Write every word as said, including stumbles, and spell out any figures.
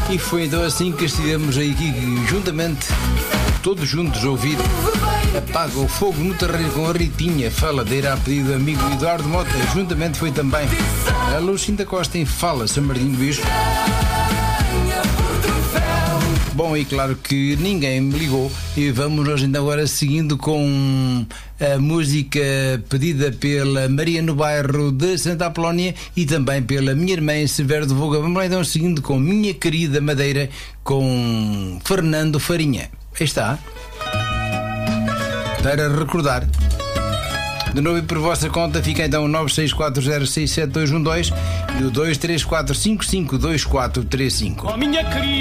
E foi então assim que estivemos aqui juntamente, todos juntos a ouvir Apaga o Fogo no Terreiro com a Ritinha, faladeira a pedido do amigo Eduardo Mota. Juntamente foi também a Lucinda Costa em Fala, São Martinho do Bispo. Bom, e claro que ninguém me ligou e vamos nós então agora seguindo com a música pedida pela Maria no bairro de Santa Apolónia e também pela minha irmã Severo de Voga. Vamos lá então seguindo com Minha Querida Madeira com Fernando Farinha. Aí está. Para recordar. De novo e por vossa conta fica então o nove seis quatro zero seis sete dois um dois e o dois três quatro cinco cinco dois quatro três cinco. Oh, minha querida.